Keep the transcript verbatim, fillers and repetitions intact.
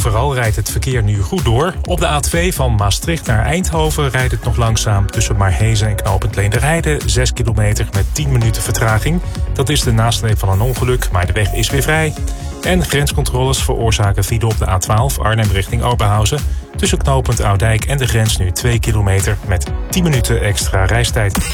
overal rijdt het verkeer nu goed door. Op de A twee van Maastricht naar Eindhoven rijdt het nog langzaam tussen Maarhezen en Knopend Leenderheide. zes kilometer met tien minuten vertraging. Dat is de nasleep van een ongeluk, maar de weg is weer vrij. En grenscontroles veroorzaken file op de A twaalf Arnhem richting Oberhausen. Tussen Knopend Oudijk en de grens nu twee kilometer met tien minuten extra reistijd.